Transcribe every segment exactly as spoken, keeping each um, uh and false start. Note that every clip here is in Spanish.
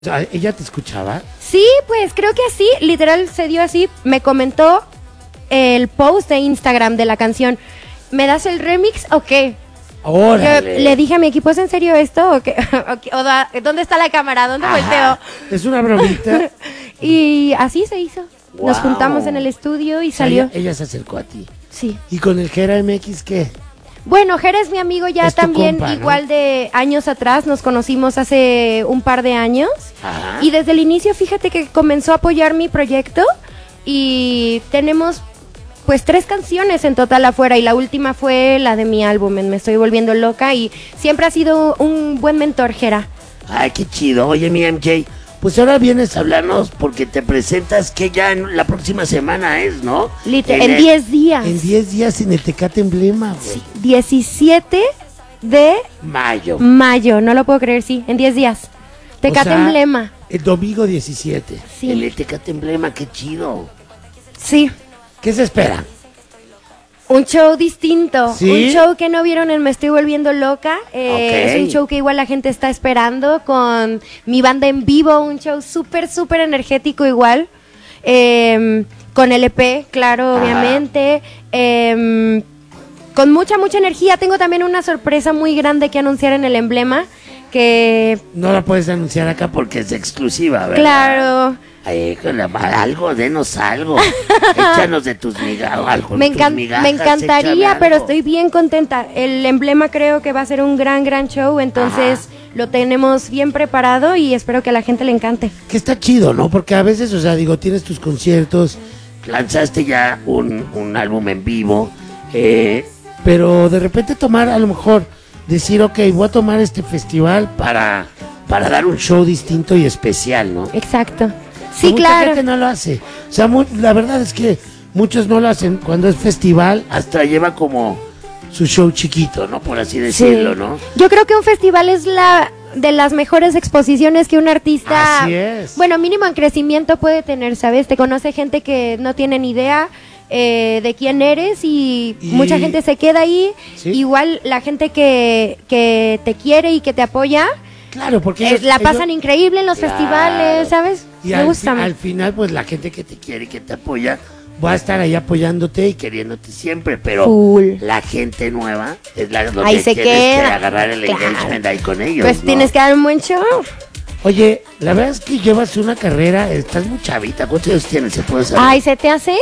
O sea, ¿ella te escuchaba? Sí, pues creo que así, literal se dio así. Me comentó el post de Instagram de la canción. ¿Me das el remix o qué? ¡Órale! Yo le dije a mi equipo, ¿es en serio esto? ¿O qué? ¿O qué? ¿O da, ¿dónde está la cámara? ¿Dónde Ajá. volteo? Es una bromita. Y así se hizo. Wow. Nos juntamos en el estudio y O sea, salió. ella, ella se acercó a ti. Sí. ¿Y con el Jera M X qué? Bueno, Jera es mi amigo ya Es tu también, compa, ¿no? igual de años atrás, nos conocimos hace un par de años. Ajá. Y desde el inicio, fíjate que comenzó a apoyar mi proyecto y tenemos pues tres canciones en total afuera y la última fue la de mi álbum, Me Estoy Volviendo Loca, y siempre ha sido un buen mentor, Jera. Ay, qué chido. Oye, mi M J, pues ahora vienes a hablarnos porque te presentas que ya en la próxima semana es, ¿no? Liter- En en el- diez días. En diez días en el Tecate Emblema, güey. Sí, diecisiete de Mayo. mayo, no lo puedo creer, sí, en diez días. Tecate O sea, Emblema. El domingo diecisiete. Sí. En el Tecate Emblema, qué chido. Sí. ¿Qué se espera? Un show distinto, ¿Sí? un show que no vieron en Me Estoy Volviendo Loca. Eh, Ok. Es un show que igual la gente está esperando con mi banda en vivo, un show súper, súper energético igual. Eh, con L P, claro, Ajá. obviamente. Eh, con mucha, mucha energía. Tengo también una sorpresa muy grande que anunciar en el emblema. Que, No la puedes anunciar acá porque es exclusiva, ¿verdad? claro, Ay, híjole, ma- algo, denos algo. Échanos de tus migajas. Algo, me, tus encan- migajas, me encantaría, échame pero algo. estoy bien contenta. El emblema creo que va a ser un gran, gran show, entonces lo tenemos bien preparado y espero que a la gente le encante. Que está chido, ¿no? Porque a veces, o sea, digo, tienes tus conciertos, lanzaste ya un, un álbum en vivo, eh, pero de repente tomar, a lo mejor, decir, ok, voy a tomar este festival para, para dar un show distinto y especial, ¿no? Exacto. Que Sí, mucha claro. gente no lo hace. O sea, mu- la verdad es que muchos no lo hacen. Cuando es festival, hasta lleva como su show chiquito, ¿no? Por así decirlo, Sí. ¿no? Yo creo que un festival es la de las mejores exposiciones que un artista, Así es. bueno, mínimo en crecimiento puede tener, ¿sabes? Te conoce gente que no tiene ni idea eh, de quién eres y, Y- mucha gente se queda ahí. Sí. Igual la gente que, que te quiere y que te apoya, Claro, porque eh, ellos- la ellos- pasan increíble en los Claro. festivales, ¿sabes? Y Me al, gusta. fi- al final, pues la gente que te quiere y que te apoya va a estar ahí apoyándote y queriéndote siempre, pero Full. la gente nueva es la donde Ahí se tienes que queda. agarrar el Claro. engagement ahí con ellos. Pues ¿no? tienes que dar un buen show. Oye, la verdad es que llevas una carrera, estás muy chavita, ¿cuántos años tienes? ¿Se puede saber? Ay, ¿se te hace?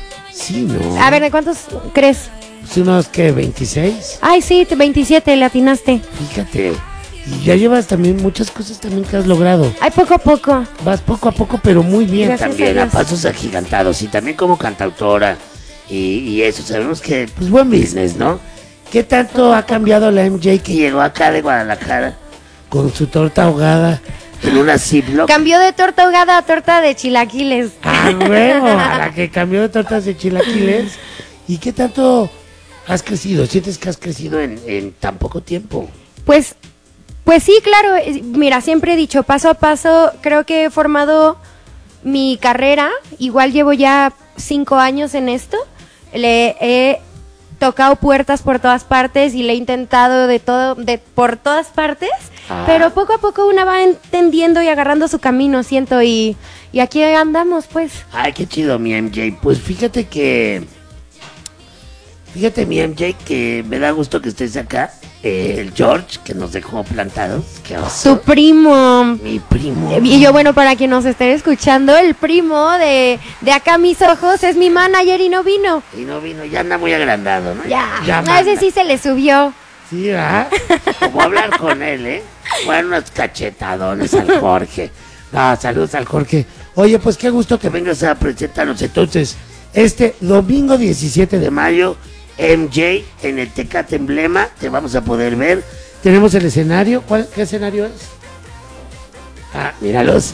Sí, ¿no? A ver, ¿de cuántos crees? Pues unos, ¿qué? ¿veintiséis? Ay, sí, te- veintisiete, le atinaste. Fíjate. Y ya llevas también muchas cosas también que has logrado. Ay, poco a poco. Vas poco a poco, pero muy bien Gracias también, a a, Dios. pasos agigantados. Y también como cantautora y, y eso. Sabemos que, pues, buen business, ¿no? ¿Qué tanto ha cambiado la M J que llegó acá de Guadalajara con su torta ahogada en una Ziploc? Cambió de torta ahogada a torta de chilaquiles. Ah, bueno, a la que cambió de tortas de chilaquiles. ¿Y qué tanto has crecido? ¿Sientes que has crecido en, en tan poco tiempo? Pues, pues sí, claro. eh, Mira, siempre he dicho, paso a paso, creo que he formado mi carrera. Igual llevo ya cinco años en esto. Le he tocado puertas por todas partes y le he intentado de todo, de por todas partes. Ah. Pero poco a poco una va entendiendo y agarrando su camino, siento. Y, y aquí andamos, pues. Ay, qué chido, mi M J. Pues fíjate que... Fíjate, mi M J, que me da gusto que estés acá. Eh, el George, que nos dejó plantados. Qué oso. Su primo. Mi primo. Y yo, bueno, para quien nos esté escuchando, el primo de, de acá mis ojos es mi manager y no vino. Y no vino, ya anda muy agrandado, ¿no? Ya, ya a ese manda. sí se le subió. Sí, ¿verdad? Como hablar con él, ¿eh? Bueno, unos cachetadones al Jorge. No, saludos al Jorge. Oye, pues qué gusto que vengas a presentarnos entonces este domingo diecisiete de mayo, M J en el Tecate Emblema, te vamos a poder ver. Tenemos el escenario. ¿Cuál, ¿Qué escenario es? Ah, míralos.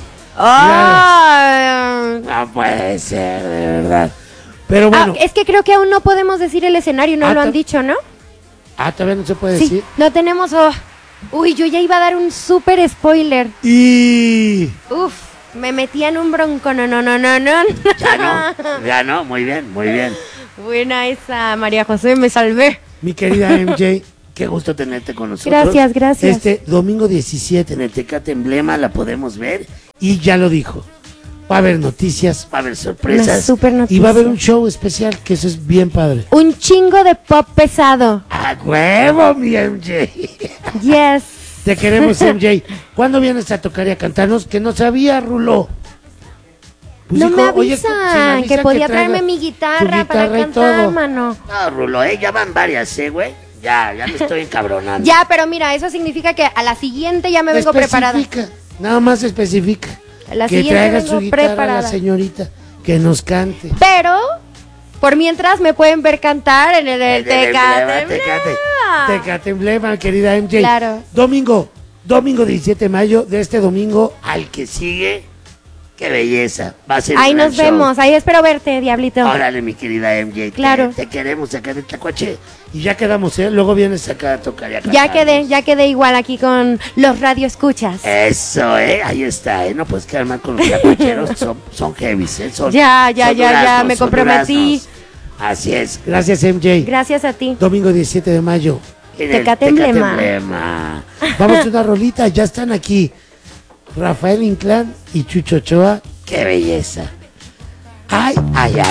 Ah, No puede ser, de verdad. Pero ah, bueno. es que creo que aún no podemos decir el escenario, no Ah, lo han ta- dicho, ¿no? Ah, todavía no se puede Sí, decir. no tenemos... oh. Uy, yo ya iba a dar un súper spoiler. Y... Uf, me metí en un bronco, no, no, no, no, no. Ya no, ya no, muy bien, muy bien. Buena esa, María José, me salvé. Mi querida M J, qué gusto tenerte con nosotros. Gracias, gracias. Este domingo diecisiete en el Tecate Emblema la podemos ver Y ya lo dijo. Va a haber noticias, va a haber sorpresas. Una super noticia. Y va a haber un show especial, que eso es bien padre. Un chingo de pop pesado. ¡A huevo, mi M J! Yes. Te queremos, M J. ¿Cuándo vienes a tocar y a cantarnos? Que no sabía, Rulo. Pues no dijo, me "Oye, avisan, si me avisan que podía traiga traerme mi tu guitarra, para guitarra y cantar, todo". mano. No, Rulo, eh, ya van varias, eh, güey. Ya, ya me estoy encabronando. Ya, pero mira, eso significa que a la siguiente ya me vengo preparada. Especifica, nada más especifica. A la que siguiente traiga vengo su guitarra a preparada. la señorita, que nos cante. Pero, por mientras me pueden ver cantar en el, el El del Tecate emblema, Tecate, Emblema. Tecate Emblema, querida M J. Claro. Domingo, domingo diecisiete de mayo, de este domingo al que sigue. Qué belleza. Va a ser Ahí un gran nos show. vemos, ahí espero verte, Diablito. Órale, mi querida M J. Claro. Te, te queremos acá de Tlacuache. Y ya quedamos, ¿eh? Luego vienes acá a tocar y a Ya cantarnos. quedé, ya quedé igual aquí con los radioescuchas. Eso, ¿eh? Ahí está, ¿eh? No puedes quedar mal con los tlacuacheros. son, son heavies, ¿eh? Son, Ya, ya, son ya, ya, duraznos, me son comprometí. duraznos. Así es. Gracias, M J. Gracias a ti. Domingo diecisiete de mayo. En el Tecate Emblema. Emblema. Vamos a una rolita, ya están aquí. Rafael Inclán y Chucho Ochoa. ¡Qué belleza! ¡Ay, ay, ay!